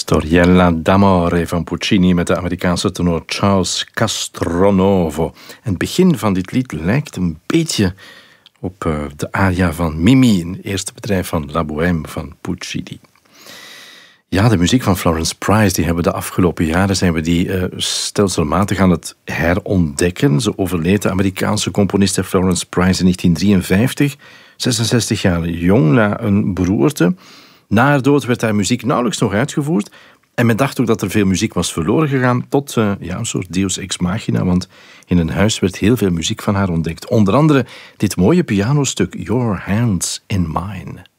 Storiella d'amore van Puccini met de Amerikaanse tenor Charles Castronovo. En het begin van dit lied lijkt een beetje op de aria van Mimi, een eerste bedrijf van La Bohème van Puccini. Ja, de muziek van Florence Price, die hebben we de afgelopen jaren zijn we die stelselmatig aan het herontdekken. Ze overleed, de Amerikaanse componiste Florence Price, in 1953, 66 jaar jong, na een beroerte. Na haar dood werd haar muziek nauwelijks nog uitgevoerd. En men dacht ook dat er veel muziek was verloren gegaan, tot een soort deus ex machina, want in een huis werd heel veel muziek van haar ontdekt. Onder andere dit mooie pianostuk Your Hands in Mine.